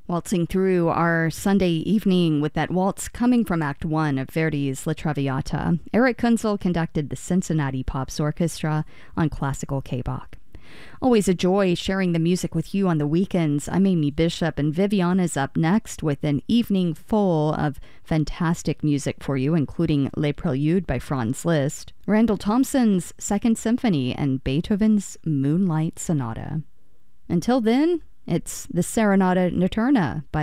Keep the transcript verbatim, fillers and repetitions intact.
Waltzing through our Sunday evening with that waltz coming from Act One of Verdi's La Traviata, Eric Kunzel conducted the Cincinnati Pops Orchestra on classical K-Bach. Always a joy sharing the music with you on the weekends. I'm Amy Bishop, and Viviana's up next with an evening full of fantastic music for you, including Les Préludes by Franz Liszt, Randall Thompson's Second Symphony, and Beethoven's Moonlight Sonata. Until then, it's the Serenata Notturna by